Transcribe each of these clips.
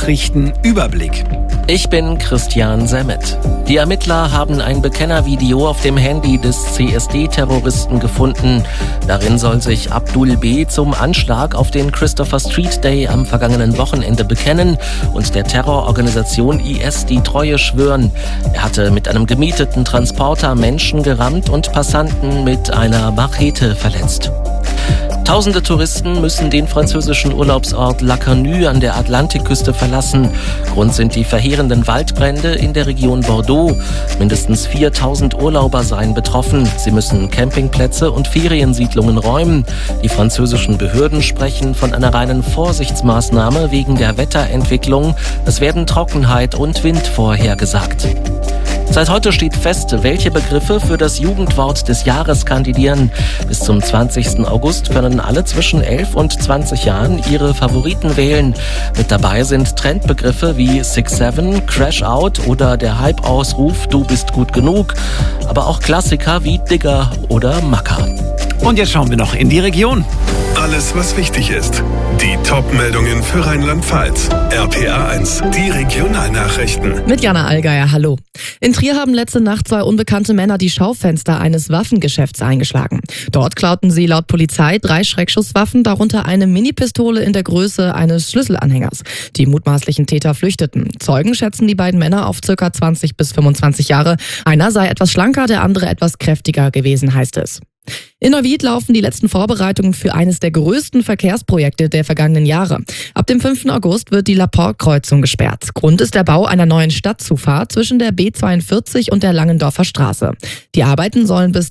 Nachrichtenüberblick. Ich bin Christian Semmet. Die Ermittler haben ein Bekennervideo auf dem Handy des CSD-Terroristen gefunden. Darin soll sich Abdul B. zum Anschlag auf den Christopher Street Day am vergangenen Wochenende bekennen und der Terrororganisation IS die Treue schwören. Er hatte mit einem gemieteten Transporter Menschen gerammt und Passanten mit einer Machete verletzt. Tausende Touristen müssen den französischen Urlaubsort La Canue an der Atlantikküste verlassen. Grund sind die verheerenden Waldbrände in der Region Bordeaux. Mindestens 4.000 Urlauber seien betroffen. Sie müssen Campingplätze und Feriensiedlungen räumen. Die französischen Behörden sprechen von einer reinen Vorsichtsmaßnahme wegen der Wetterentwicklung. Es werden Trockenheit und Wind vorhergesagt. Seit heute steht fest, welche Begriffe für das Jugendwort des Jahres kandidieren. Bis zum 20. August können alle zwischen 11 und 20 Jahren ihre Favoriten wählen. Mit dabei sind Trendbegriffe wie 6-7, Crash Out oder der Hype-Ausruf Du bist gut genug, aber auch Klassiker wie Digger oder Macker. Und jetzt schauen wir noch in die Region. Alles, was wichtig ist. Die Top-Meldungen für Rheinland-Pfalz. RPA 1, die Regionalnachrichten. Mit Jana Allgeier, hallo. In Trier haben letzte Nacht 2 unbekannte Männer die Schaufenster eines Waffengeschäfts eingeschlagen. Dort klauten sie laut Polizei 3 Schreckschusswaffen, darunter eine Minipistole in der Größe eines Schlüsselanhängers. Die mutmaßlichen Täter flüchteten. Zeugen schätzen die beiden Männer auf ca. 20 bis 25 Jahre. Einer sei etwas schlanker, der andere etwas kräftiger gewesen, heißt es. In Neuwied laufen die letzten Vorbereitungen für eines der größten Verkehrsprojekte der vergangenen Jahre. Ab dem 5. August wird die Laporte-Kreuzung gesperrt. Grund ist der Bau einer neuen Stadtzufahrt zwischen der B42 und der Langendorfer Straße. Die Arbeiten sollen bis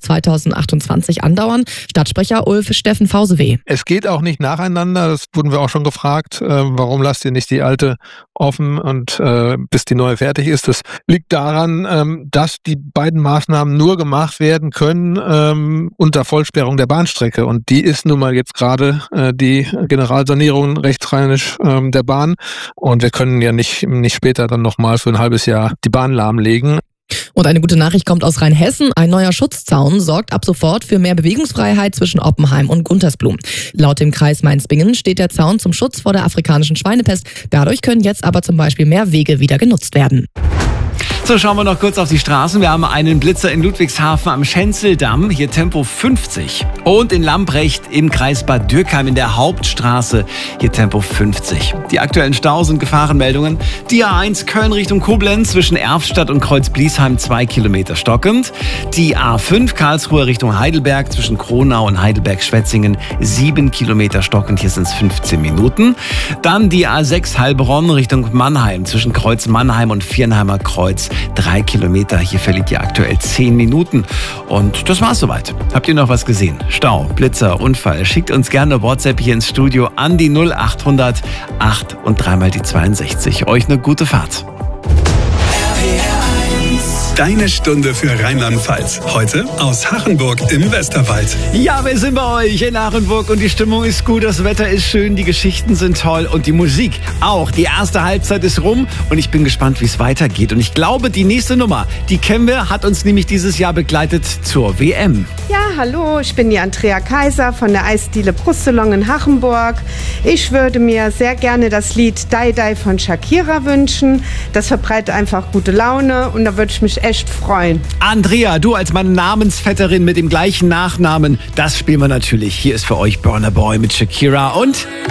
2028 andauern. Stadtsprecher Ulf Steffen Fausewe. Es geht auch nicht nacheinander, das wurden wir auch schon gefragt. Warum lasst ihr nicht die alte offen und bis die neue fertig ist? Das liegt daran, dass die beiden Maßnahmen nur gemacht werden können unter Vollsperrung der Bahnstrecke. Und die ist nun mal jetzt gerade die Generalsanierung rechtsrheinisch der Bahn. Und wir können ja nicht später dann nochmal für ein halbes Jahr die Bahn lahmlegen. Und eine gute Nachricht kommt aus Rheinhessen. Ein neuer Schutzzaun sorgt ab sofort für mehr Bewegungsfreiheit zwischen Oppenheim und Guntersblum. Laut dem Kreis Mainz-Bingen steht der Zaun zum Schutz vor der afrikanischen Schweinepest. Dadurch können jetzt aber zum Beispiel mehr Wege wieder genutzt werden. So, schauen wir noch kurz auf die Straßen. Wir haben einen Blitzer in Ludwigshafen am Schenzeldamm, hier Tempo 50. Und in Lamprecht im Kreis Bad Dürkheim in der Hauptstraße, hier Tempo 50. Die aktuellen Staus und Gefahrenmeldungen. Die A1 Köln Richtung Koblenz zwischen Erftstadt und Kreuzbliesheim 2 Kilometer stockend. Die A5 Karlsruhe Richtung Heidelberg zwischen Kronau und Heidelberg-Schwetzingen 7 Kilometer stockend, hier sind es 15 Minuten. Dann die A6 Heilbronn Richtung Mannheim zwischen Kreuz Mannheim und Viernheimer Kreuz 3 Kilometer. Hier verliert ihr aktuell 10 Minuten. Und das war's soweit. Habt ihr noch was gesehen? Stau, Blitzer, Unfall? Schickt uns gerne WhatsApp hier ins Studio an die 0800 8 und 3 mal die 62. Euch eine gute Fahrt. Deine Stunde für Rheinland-Pfalz. Heute aus Hachenburg im Westerwald. Ja, wir sind bei euch in Hachenburg und die Stimmung ist gut, das Wetter ist schön, die Geschichten sind toll und die Musik auch. Die erste Halbzeit ist rum und ich bin gespannt, wie es weitergeht. Und ich glaube, die nächste Nummer, die kennen wir, hat uns nämlich dieses Jahr begleitet zur WM. Ja, hallo, ich bin die Andrea Kaiser von der Eisdiele Brustelong in Hachenburg. Ich würde mir sehr gerne das Lied Die Die von Shakira wünschen. Das verbreitet einfach gute Laune und da würde ich mich echt freuen. Andrea, du als meine Namensvetterin mit dem gleichen Nachnamen, das spielen wir natürlich. Hier ist für euch Burna Boy mit Shakira und